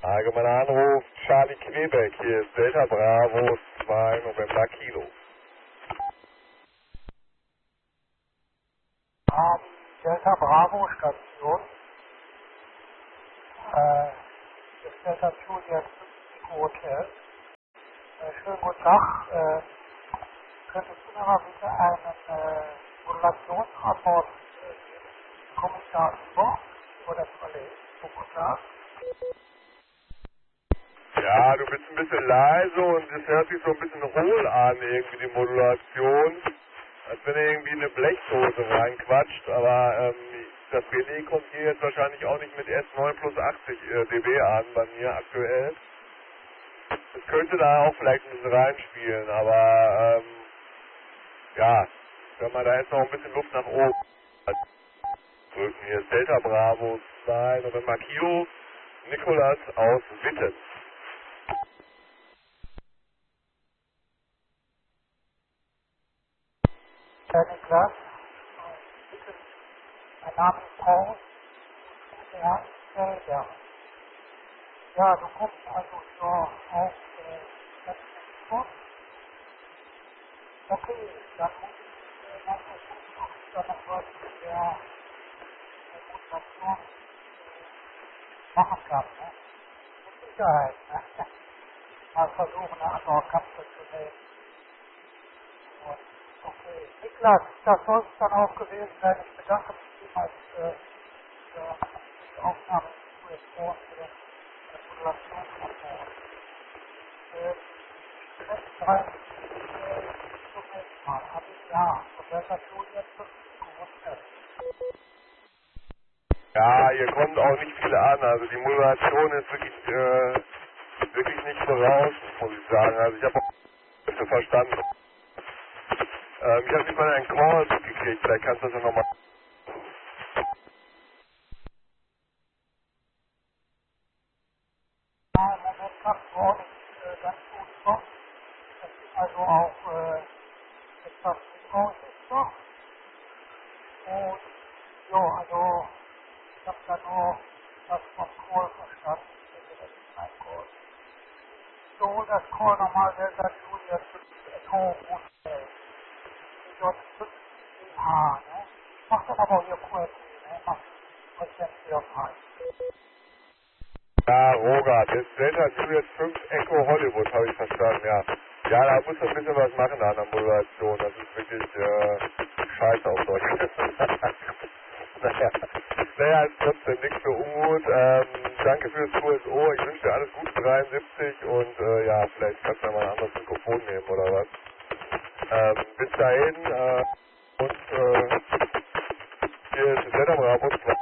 Allgemeiner Anruf, Charlie Quebec, hier ist Delta Bravo 2 November Kilo. Delta Bravo Station. Das ist Delta Juliet Hotel. Schönen guten Tag. Könntest du mir mal bitte einen Modulationsrapport Kommentar über das Kommentar? Ja, du bist ein bisschen leise und es hört sich so ein bisschen hohl an, irgendwie die Modulation. Als wenn er irgendwie eine Blechdose reinquatscht, aber das Relais kommt hier jetzt wahrscheinlich auch nicht mit S9 plus 80 dB an, bei mir aktuell. Es könnte da auch vielleicht ein bisschen reinspielen, aber ja, wenn man da jetzt noch ein bisschen Luft nach oben drücken. Hier ist Delta Bravo 2 November Kilo, Nikolas aus Witten. Niklas, mein Name ist Paul, ja, Felder. Ja, du kommst also so auf das Kurs. Okay, dann muss ich mal versuchen, ob ich da noch was mit der Motivation machen kann. Ne? Mit Sicherheit. Ne? Mal versuchen, eine andere Kapsel zu nehmen. Und, okay, Niklas, das soll es dann auch gewesen sein. Ich bedanke mich vielmals für die Aufnahme des USO und für den Modulationsrapport. Vielleicht zum nächsten Mal. Alles klar. Und das hat du jetzt gewusst. Ja, hier kommt auch nicht viel an, also die Modulation ist wirklich nicht voraus, muss ich sagen. Also ich habe auch nicht verstanden. Ich habe nicht mal einen Call gekriegt, vielleicht kannst du das ja nochmal. Ja, im Moment hat morgen ganz gut Stoff. Das ist also auch etwas Ausrichtung. Und ja, also ich habe da nur das vom Call verstanden. Ich denke, das ist ein Call. So, das Call nochmal Delta Julia 5 Echo Hotel. Dort 5 CH, ne? Ich mach dann aber hier QRT, ne? Mach Prozent auf High. Ja, Roger, das Delta Juliet 5 Echo Hollywood, habe ich verstanden, ja. Ja, da muss man ein bisschen was machen an der Modulation, das ist wirklich scheiße auf Deutsch. naja, ist trotzdem nichts für Unmut. Danke fürs QSO, ich wünsche dir alles Gute 73 und ja, vielleicht kannst du ja mal ein anderes Mikrofon nehmen oder was. Bis dahin und hier ist Delta Bravo 2.